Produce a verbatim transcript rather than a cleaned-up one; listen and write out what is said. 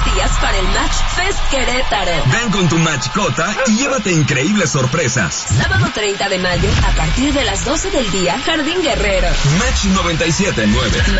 días para el Match Fest Querétaro. Ven con tu mascota y llévate increíbles sorpresas. Sábado treinta de mayo, a partir de las doce del día, Jardín Guerrero. Match noventa y siete nueve.